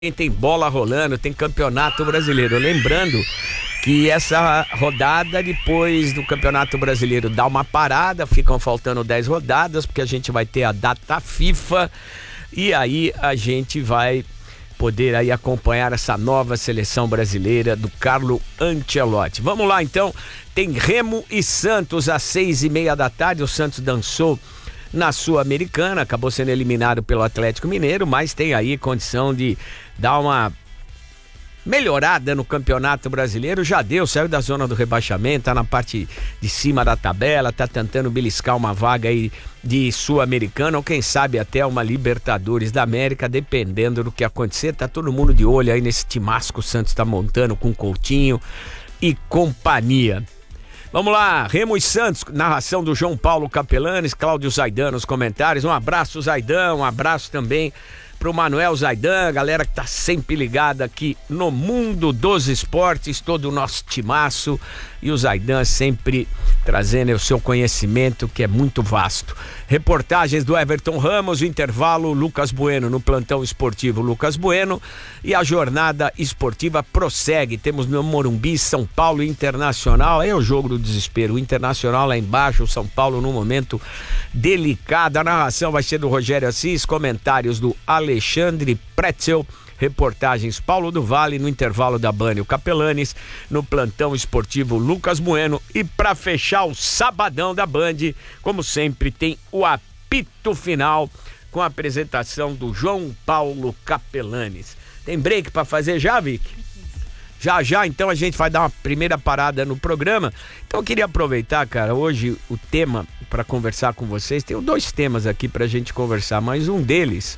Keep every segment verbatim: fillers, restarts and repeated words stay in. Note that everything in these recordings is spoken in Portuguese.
Tem bola rolando, tem campeonato brasileiro. Lembrando que essa rodada, depois do campeonato brasileiro, dá uma parada, ficam faltando dez rodadas, porque a gente vai ter a data FIFA e aí a gente vai poder aí acompanhar essa nova seleção brasileira do Carlo Ancelotti. Vamos lá então, tem Remo e Santos às seis e meia da tarde. O Santos dançou na Sul-Americana, acabou sendo eliminado pelo Atlético Mineiro, mas tem aí condição de dar uma melhorada no Campeonato Brasileiro. Já deu, saiu da zona do rebaixamento, tá na parte de cima da tabela, tá tentando beliscar uma vaga aí de Sul-Americana, ou quem sabe até uma Libertadores da América, dependendo do que acontecer. Tá todo mundo de olho aí nesse timasco que o Santos tá montando com Coutinho e companhia. Vamos lá, Remo e Santos, narração do João Paulo Capelanes, Cláudio Zaidan nos comentários. Um abraço, Zaidan, um abraço também pro Manuel Zaidan, galera que tá sempre ligada aqui no mundo dos esportes, todo o nosso timaço, e o Zaidan sempre trazendo o seu conhecimento, que é muito vasto. Reportagens do Everton Ramos, o intervalo, Lucas Bueno no plantão esportivo, Lucas Bueno, e a jornada esportiva prossegue. Temos no Morumbi, São Paulo Internacional, é o jogo do desespero, o Internacional lá embaixo, o São Paulo num momento delicado. A narração vai ser do Rogério Assis, comentários do Alexandre Pretzel, reportagens Paulo do Vale, no intervalo da Band, o Capelanes, no plantão esportivo Lucas Bueno, e para fechar o sabadão da Band, como sempre, tem o apito final com a apresentação do João Paulo Capelanes. Tem break para fazer já, Vic? Já, já, então a gente vai dar uma primeira parada no programa. Então eu queria aproveitar, cara, hoje o tema para conversar com vocês, tenho dois temas aqui pra gente conversar, mas um deles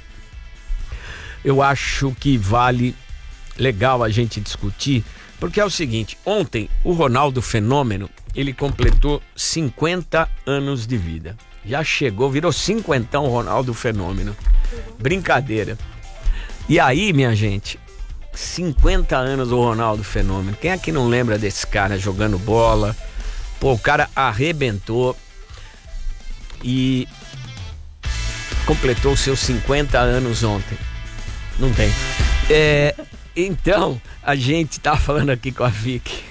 eu acho que vale legal a gente discutir, porque é o seguinte: ontem o Ronaldo Fenômeno, ele completou cinquenta anos de vida. Já chegou, virou cinquentão Ronaldo Fenômeno. Brincadeira. E aí, minha gente, cinquenta anos o Ronaldo Fenômeno. Quem é que não lembra desse cara jogando bola? Pô, o cara arrebentou e completou seus cinquenta anos ontem. Não tem. É, então, a gente tá falando aqui com a Vicky.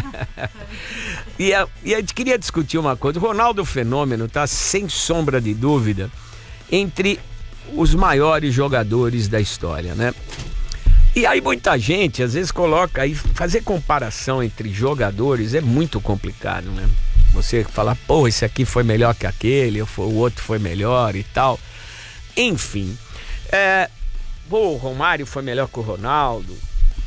e, a, e a gente queria discutir uma coisa. O Ronaldo Fenômeno tá, sem sombra de dúvida, entre os maiores jogadores da história, né? E aí muita gente, às vezes, coloca aí, fazer comparação entre jogadores é muito complicado, né? Você falar, pô, esse aqui foi melhor que aquele, ou o outro foi melhor e tal. Enfim, é... Pô, o Romário foi melhor que o Ronaldo,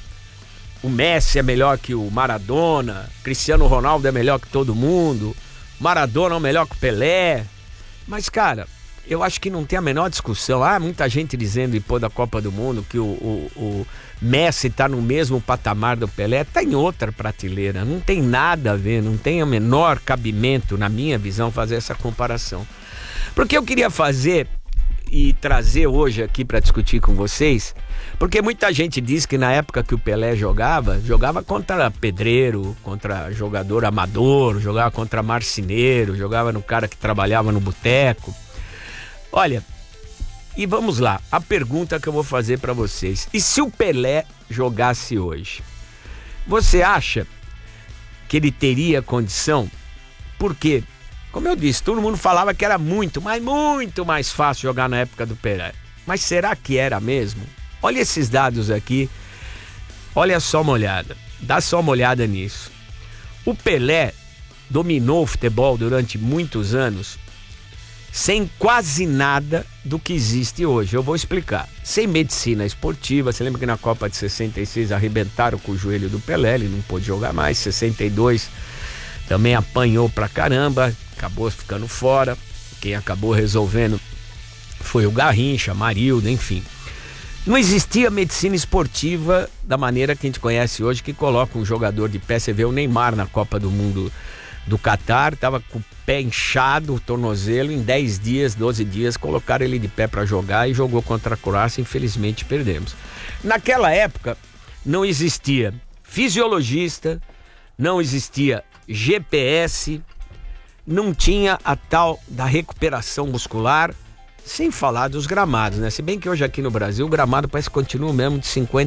o Messi é melhor que o Maradona, Cristiano Ronaldo é melhor que todo mundo, Maradona é melhor que o Pelé. Mas, cara, eu acho que não tem a menor discussão. Ah, muita gente dizendo depois da Copa do Mundo que o, o, o Messi tá no mesmo patamar do Pelé. Tá em outra prateleira, não tem nada a ver, não tem o menor cabimento, na minha visão, fazer essa comparação. Porque eu queria fazer e trazer hoje aqui para discutir com vocês, porque muita gente diz que na época que o Pelé jogava, jogava contra pedreiro, contra jogador amador, jogava contra marceneiro, jogava no cara que trabalhava no boteco. Olha, e vamos lá, a pergunta que eu vou fazer para vocês: e se o Pelé jogasse hoje? Você acha que ele teria condição? Por quê? Como eu disse, todo mundo falava que era muito, mas muito mais fácil jogar na época do Pelé. Mas será que era mesmo? Olha esses dados aqui, olha só uma olhada, dá só uma olhada nisso. O Pelé dominou o futebol durante muitos anos sem quase nada do que existe hoje. Eu vou explicar. Sem medicina esportiva. Você lembra que na Copa de sessenta e seis arrebentaram com o joelho do Pelé, ele não pôde jogar mais. sessenta e dois também apanhou pra caramba, acabou ficando fora. Quem acabou resolvendo foi o Garrincha, Marildo, enfim. Não existia medicina esportiva da maneira que a gente conhece hoje, que coloca um jogador de pé. Você vê o Neymar na Copa do Mundo do Catar, tava com o pé inchado, o tornozelo, em dez dias, doze dias, colocaram ele de pé para jogar e jogou contra a Croácia. Infelizmente perdemos. Naquela época não existia fisiologista, não existia G P S, não tinha a tal da recuperação muscular. Sem falar dos gramados, né? Se bem que hoje aqui no Brasil o gramado parece que continua mesmo de